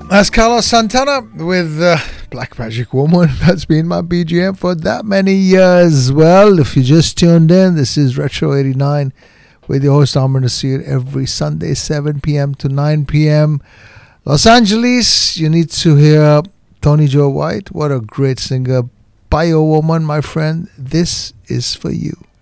That's Carlos Santana with Black Magic Woman. That's been my BGM for that many years. Well, if you just tuned in, this is Retro 89 with your host Amr Nasir every Sunday, 7 p.m. to 9 p.m. Los Angeles, you need to hear Tony Joe White. What a great singer. Bio Woman, my friend. This is for you.